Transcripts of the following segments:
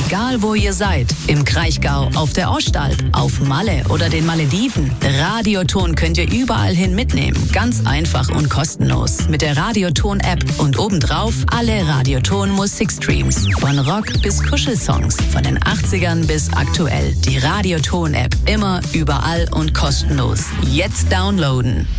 Egal wo ihr seid, im Kraichgau, auf der Ostalb, auf Malle oder den Malediven, Radioton könnt ihr überall hin mitnehmen. Ganz einfach und kostenlos. Mit der Radioton-App und obendrauf alle Radioton-Musikstreams. Von Rock bis Kuschelsongs, von den 80ern bis aktuell. Die Radioton-App immer, überall und kostenlos. Jetzt downloaden.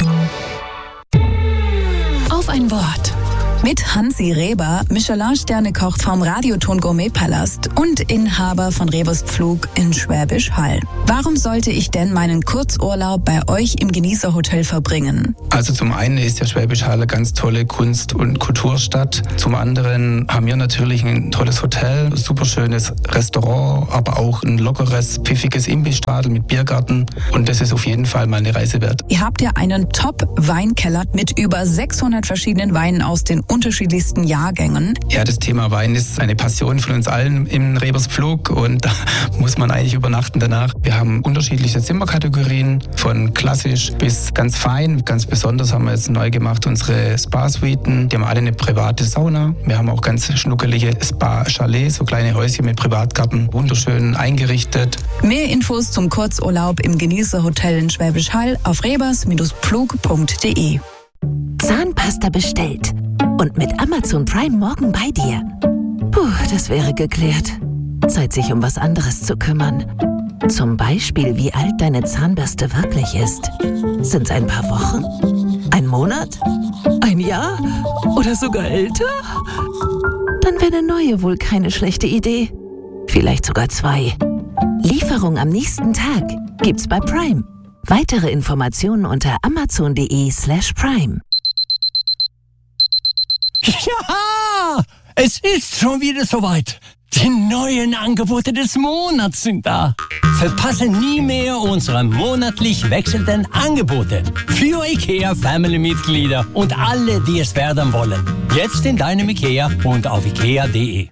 Auf ein Wort. Mit Hansi Reber, Michelin-Sterne-Koch vom Radioton Gourmet-Palast und Inhaber von Rebers Pflug in Schwäbisch Hall. Warum sollte ich denn meinen Kurzurlaub bei euch im Genießerhotel verbringen? Also zum einen ist ja Schwäbisch Hall eine ganz tolle Kunst- und Kulturstadt. Zum anderen haben wir natürlich ein tolles Hotel, super schönes Restaurant, aber auch ein lockeres, pfiffiges Imbissstadel mit Biergarten. Und das ist auf jeden Fall mal eine Reise wert. Ihr habt ja einen Top-Weinkeller mit über 600 verschiedenen Weinen aus den unterschiedlichsten Jahrgängen. Ja, das Thema Wein ist eine Passion von uns allen im Rebers Pflug und da muss man eigentlich übernachten danach. Wir haben unterschiedliche Zimmerkategorien, von klassisch bis ganz fein. Ganz besonders haben wir jetzt neu gemacht unsere Spa-Suiten. Die haben alle eine private Sauna. Wir haben auch ganz schnuckelige Spa-Chalets, so kleine Häuschen mit Privatgarten, wunderschön eingerichtet. Mehr Infos zum Kurzurlaub im Genießerhotel in Schwäbisch Hall auf rebers-pflug.de. Zahnpasta bestellt und mit Amazon Prime morgen bei dir. Puh, das wäre geklärt. Zeit, sich um was anderes zu kümmern. Zum Beispiel, wie alt deine Zahnbürste wirklich ist. Sind's ein paar Wochen? Ein Monat? Ein Jahr? Oder sogar älter? Dann wäre eine neue wohl keine schlechte Idee. Vielleicht sogar 2. Lieferung am nächsten Tag gibt's bei Prime. Weitere Informationen unter amazon.de/prime. Ja, es ist schon wieder soweit. Die neuen Angebote des Monats sind da. Verpasse nie mehr unsere monatlich wechselnden Angebote für IKEA-Family-Mitglieder und alle, die es werden wollen. Jetzt in deinem IKEA und auf ikea.de.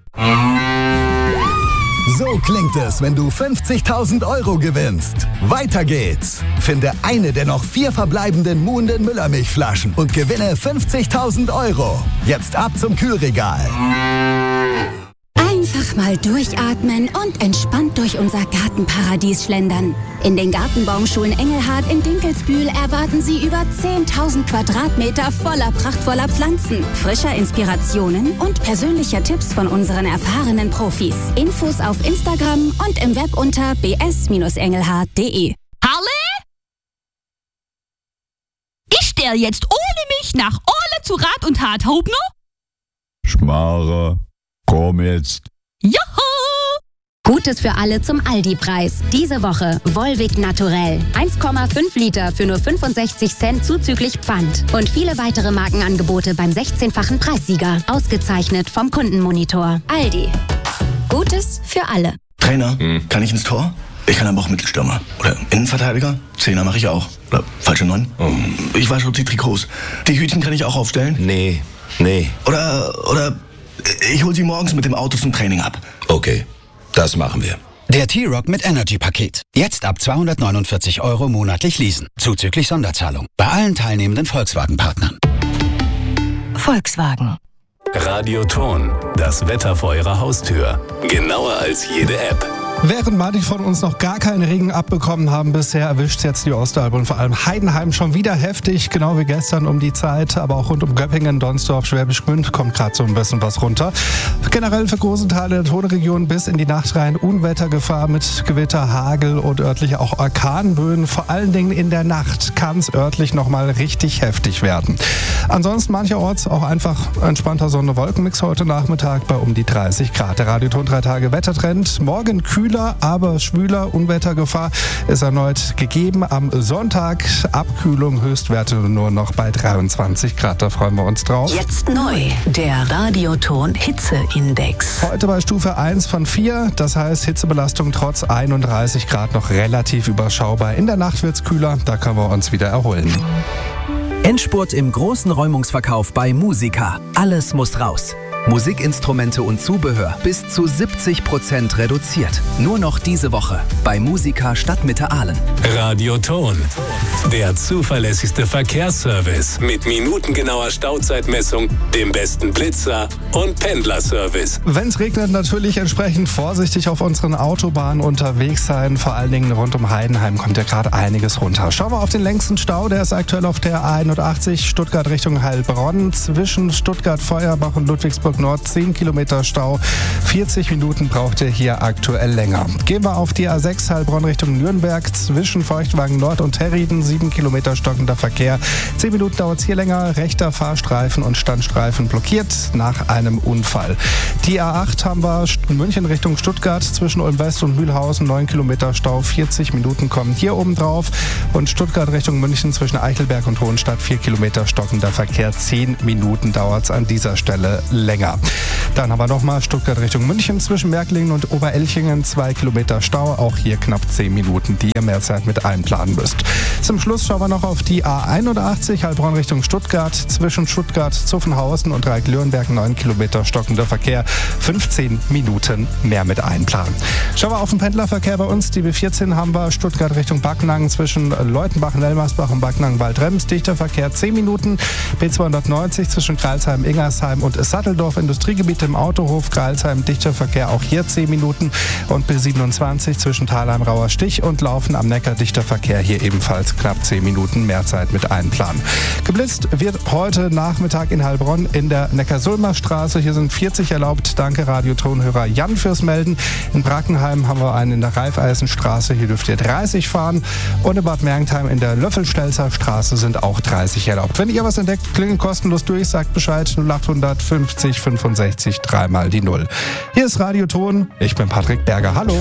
So klingt es, wenn du 50.000 € gewinnst. Weiter geht's. Finde eine der noch 4 verbleibenden Muhnden Müllermilchflaschen und gewinne 50.000 €. Jetzt ab zum Kühlregal. Einfach mal durchatmen und entspannt durch unser Gartenparadies schlendern. In den Gartenbaumschulen Engelhard in Dinkelsbühl erwarten Sie über 10.000 Quadratmeter voller prachtvoller Pflanzen, frischer Inspirationen und persönlicher Tipps von unseren erfahrenen Profis. Infos auf Instagram und im Web unter bs-engelhard.de. Halle? Ich stell jetzt ohne mich nach Orle zu Rat und Tat, Hobner? Schmarre, komm jetzt. Joho! Gutes für alle zum Aldi-Preis. Diese Woche Volvic Naturell. 1,5 Liter für nur 65 Cent zuzüglich Pfand. Und viele weitere Markenangebote beim 16-fachen Preissieger. Ausgezeichnet vom Kundenmonitor. Aldi. Gutes für alle. Trainer, kann ich ins Tor? Ich kann aber auch Mittelstürmer. Oder Innenverteidiger? Zehner mache ich auch. Oder falsche 9? Ich weiß schon die Trikots. Die Hütchen kann ich auch aufstellen? Nee. Oder ich hol sie morgens mit dem Auto zum Training ab. Okay, das machen wir. Der T-Rock mit Energy-Paket. Jetzt ab 249 € monatlich leasen. Zuzüglich Sonderzahlung. Bei allen teilnehmenden Volkswagen-Partnern. Volkswagen. Radioton. Das Wetter vor Ihrer Haustür. Genauer als jede App. Während manche von uns noch gar keinen Regen abbekommen haben bisher, erwischt jetzt die Ostalb und vor allem Heidenheim schon wieder heftig, genau wie gestern um die Zeit, aber auch rund um Göppingen, Donsdorf, Schwäbisch Gmünd kommt gerade so ein bisschen was runter. Generell für große Teile der Tonregion bis in die Nacht rein Unwettergefahr mit Gewitter, Hagel und örtlich auch Orkanböen. Vor allen Dingen in der Nacht kann es örtlich nochmal richtig heftig werden. Ansonsten mancherorts auch einfach entspannter Sonne-Wolkenmix heute Nachmittag bei um die 30 Grad. Der Radioton 3 Tage Wettertrend. Morgen kühler, aber schwüler. Unwettergefahr ist erneut gegeben. Am Sonntag Abkühlung, Höchstwerte nur noch bei 23 Grad. Da freuen wir uns drauf. Jetzt neu, der Radioton Hitzeindex. Heute bei Stufe 1 von 4. Das heißt, Hitzebelastung trotz 31 Grad noch relativ überschaubar. In der Nacht wird's kühler. Da können wir uns wieder erholen. Endspurt im großen Räumungsverkauf bei Musica. Alles muss raus. Musikinstrumente und Zubehör bis zu 70% reduziert. Nur noch diese Woche bei Musica Stadtmitte Aalen. Radioton, der zuverlässigste Verkehrsservice mit minutengenauer Stauzeitmessung, dem besten Blitzer und Pendlerservice. Wenn es regnet, natürlich entsprechend vorsichtig auf unseren Autobahnen unterwegs sein. Vor allen Dingen rund um Heidenheim kommt ja gerade einiges runter. Schauen wir auf den längsten Stau. Der ist aktuell auf der A81 Stuttgart Richtung Heilbronn. Zwischen Stuttgart, Feuerbach und Ludwigsburg Nord 10 Kilometer Stau. 40 Minuten braucht ihr hier aktuell länger. Gehen wir auf die A6 Heilbronn Richtung Nürnberg. Zwischen Feuchtwagen Nord und Herrieden 7 Kilometer stockender Verkehr. 10 Minuten dauert es hier länger. Rechter Fahrstreifen und Standstreifen blockiert nach einem Unfall. Die A8 haben wir München Richtung Stuttgart. Zwischen Ulm West und Mühlhausen 9 Kilometer Stau. 40 Minuten kommen hier oben drauf. Und Stuttgart Richtung München zwischen Eichelberg und Hohenstadt 4 Kilometer stockender Verkehr. 10 Minuten dauert es an dieser Stelle länger. Dann haben wir nochmal Stuttgart Richtung München zwischen Märklingen und Oberelchingen 2 Kilometer Stau. Auch hier knapp 10 Minuten, die ihr mehr Zeit mit einplanen müsst. Zum Schluss schauen wir noch auf die A81 Heilbronn Richtung Stuttgart. Zwischen Stuttgart, Zuffenhausen und Reik-Lürnberg 9 Kilometer stockender Verkehr. 15 Minuten mehr mit einplanen. Schauen wir auf den Pendlerverkehr bei uns. Die B14 haben wir Stuttgart Richtung Backnang zwischen Leutenbach, Nelmersbach und Backnang-Waldrems. Dichter Verkehr 10 Minuten. B290 zwischen Greilsheim, Ingersheim und Satteldorf Industriegebiet im Autohof Greilsheim. Dichter Verkehr auch hier 10 Minuten. Und B27 zwischen Thalheim, Rauer Stich und Laufen am Neckar. Dichter Verkehr hier ebenfalls knapp 10 Minuten mehr Zeit mit einplanen. Geblitzt wird heute Nachmittag in Heilbronn in der Neckarsulmer Straße. Hier sind 40 erlaubt. Danke Radiotonhörer Jan fürs Melden. In Brackenheim haben wir einen in der Raiffeisenstraße. Hier dürft ihr 30 fahren. Und in Bad Mergentheim in der Löffelstelzer Straße sind auch 30 erlaubt. Wenn ihr was entdeckt, klingelt kostenlos durch, sagt Bescheid 0800 50 65 3 mal die 0. Hier ist Radioton. Ich bin Patrick Berger. Hallo.